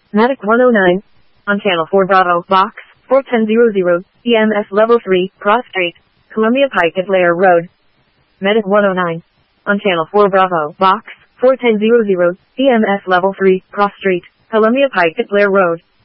Medic 109. On Channel 4 Bravo, Box 4100, EMS Level 3, Cross Street, Columbia Pike at Blair Road. Medic 109. On Channel 4 Bravo, Box 4100, EMS Level 3, Cross Street, Columbia Pike at Blair Road.